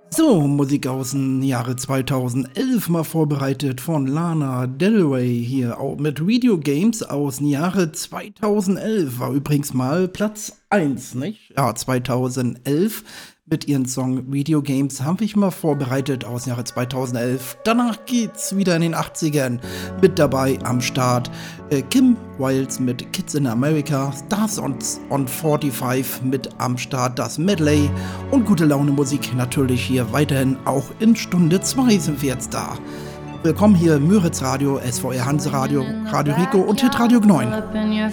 So, Musik aus dem Jahre 2011 mal vorbereitet von Lana Del Rey hier auch mit Videogames aus dem Jahre 2011. War übrigens mal Platz 1, nicht? Ja, 2011 mit ihrem Song Videogames habe ich mal vorbereitet aus dem Jahre 2011. Danach geht's wieder in den 80ern. Mit dabei am Start Kim Wilde mit Kids in America, Stars on 45 mit am Start das Medley und gute Laune Musik natürlich hier weiterhin auch in Stunde 2 sind wir jetzt da. Willkommen hier Müritz Radio, SVR Hanseradio, Radio Rico und Hit Radio Gneun.